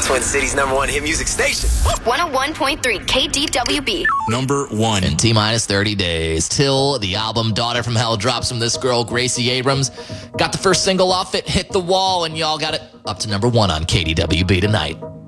Twin Cities #1 hit music station. 101.3 KDWB. Number 1. In T-minus 30 days till the album Daughter from Hell drops from this girl, Gracie Abrams. Got the first single off it, Hit the Wall, and y'all got it up to number 1 on KDWB tonight.